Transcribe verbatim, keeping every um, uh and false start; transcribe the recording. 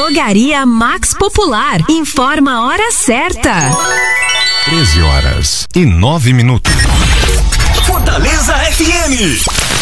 Drogaria Max Popular. Informa a hora certa. treze horas e nove minutos. Fortaleza F M.